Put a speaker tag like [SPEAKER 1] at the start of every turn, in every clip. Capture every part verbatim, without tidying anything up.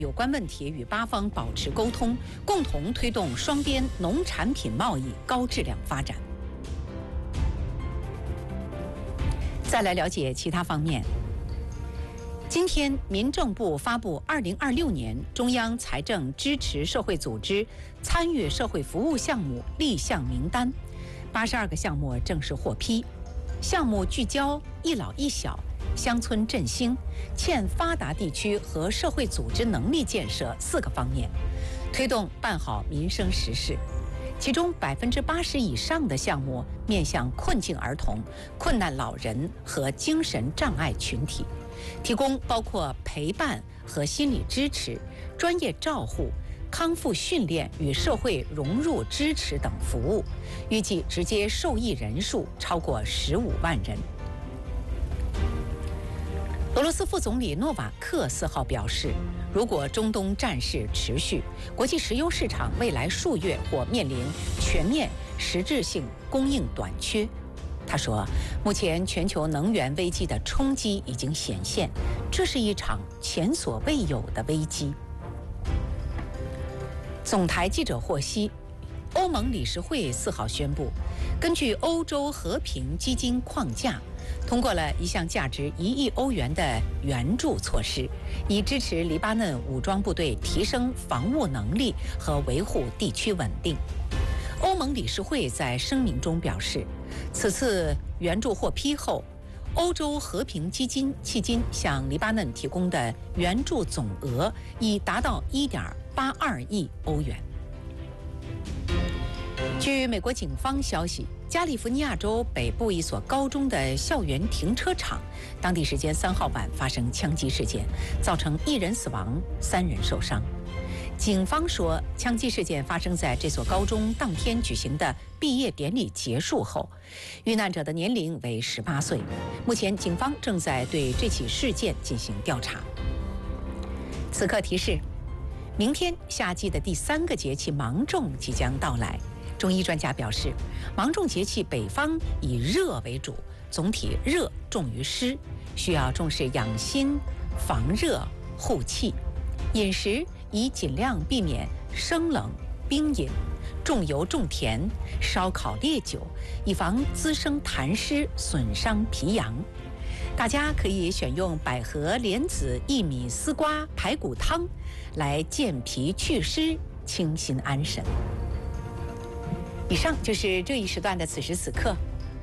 [SPEAKER 1] 有关问题与巴方保持沟通，共同推动双边农产品贸易高质量发展。再来了解其他方面。今天，民政部发布二零二六年中央财政支持社会组织参与社会服务项目立项名单，八十二个项目正式获批。项目聚焦一老一小、乡村振兴、欠发达地区和社会组织能力建设四个方面，推动办好民生实事。其中百分之八十以上的项目面向困境儿童、困难老人和精神障碍群体，提供包括陪伴和心理支持、专业照护、康复训练与社会融入支持等服务，预计直接受益人数超过十五万人。俄罗斯副总理诺瓦克四号表示，如果中东战事持续，国际石油市场未来数月或面临全面实质性供应短缺。他说，目前全球能源危机的冲击已经显现，这是一场前所未有的危机。总台记者获悉，欧盟理事会四号宣布，根据欧洲和平基金框架，通过了一项价值一亿欧元的援助措施，以支持黎巴嫩武装部队提升防务能力和维护地区稳定。欧盟理事会在声明中表示，此次援助获批后，欧洲和平基金迄今向黎巴嫩提供的援助总额已达到一点八二亿欧元。据美国警方消息，加利福尼亚州北部一所高中的校园停车场，当地时间三号晚发生枪击事件，造成一人死亡，三人受伤。警方说，枪击事件发生在这所高中当天举行的毕业典礼结束后，遇难者的年龄为十八岁。目前，警方正在对这起事件进行调查。此刻提示，明天夏季的第三个节气芒种即将到来。中医专家表示，芒种节气北方以热为主，总体热重于湿，需要重视养心、防热、护气。饮食宜尽量避免生冷、冰饮、重油重甜、烧烤烈酒，以防滋生痰湿，损伤脾阳。大家可以选用百合、莲子、薏米、丝瓜排骨汤来健脾祛湿、清心安神。以上就是这一时段的此时此刻。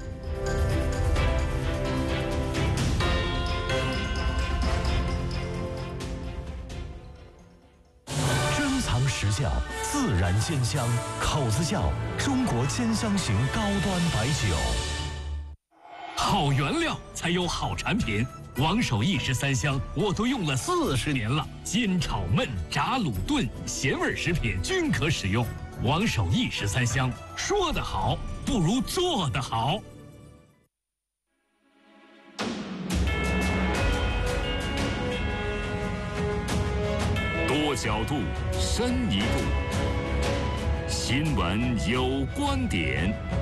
[SPEAKER 2] 珍藏实窖，自然鲜香，口子窖中国兼香型高端白酒。
[SPEAKER 3] 好原料才有好产品。王守义十三香我都用了四十年了，煎炒焖炸卤炖咸味食品均可使用。王守义十三香，说得好不如做得好。多角度，深一步。新闻有观点。